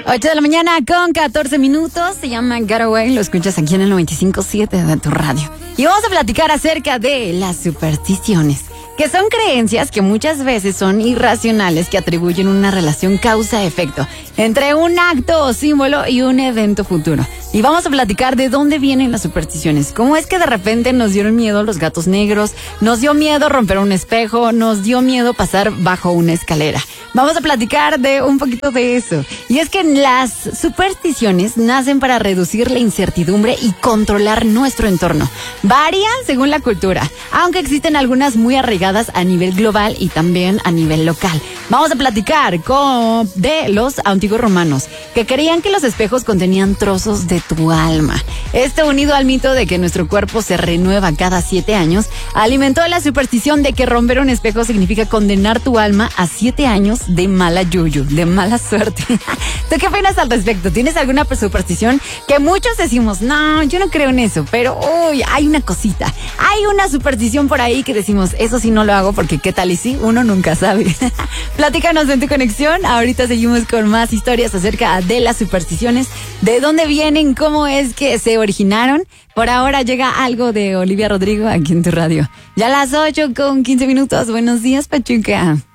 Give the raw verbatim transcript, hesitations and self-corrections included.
ocho de la mañana con catorce minutos. Se llama Getaway. Lo escuchas aquí en el noventa y cinco punto siete de tu radio. Y vamos a platicar acerca de las supersticiones, que son creencias que muchas veces son irracionales, que atribuyen una relación causa-efecto entre un acto o símbolo y un evento futuro. Y vamos a platicar de dónde vienen las supersticiones. ¿Cómo es que de repente nos dieron miedo los gatos negros? Nos dio miedo romper un espejo, nos dio miedo pasar bajo una escalera. Vamos a platicar de un poquito de eso. Y es que las supersticiones nacen para reducir la incertidumbre y controlar nuestro entorno. Varían según la cultura, aunque existen algunas muy arraigadas a nivel global y también a nivel local. Vamos a platicar con, de los antiguos romanos, que creían que los espejos contenían trozos de tu alma. Esto, unido al mito de que nuestro cuerpo se renueva cada siete años, alimentó la superstición de que romper un espejo significa condenar tu alma a siete años de mala yuyu, de mala suerte. ¿Tú qué opinas al respecto? ¿Tienes alguna superstición? Que muchos decimos, no, yo no creo en eso, pero uy, hay una cosita, hay una superstición por ahí que decimos, eso sí no lo hago porque qué tal y sí, uno nunca sabe. Platícanos en tu conexión. Ahorita seguimos con más historias acerca de las supersticiones, de dónde vienen, cómo es que se originaron. Por ahora llega algo de Olivia Rodrigo aquí en tu radio. Ya a las ocho con quince minutos. Buenos días, Pachuca.